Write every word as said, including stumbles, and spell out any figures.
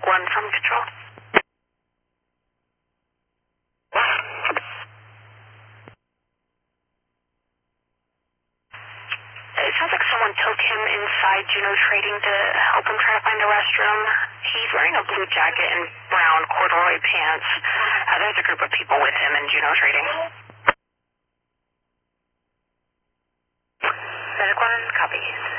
one from Control. It sounds like someone took him inside Juno Trading to help him try to find the restroom. He's wearing a blue jacket and brown corduroy pants. Uh, there's a group of people with him in Juno Trading. Medic one, copy.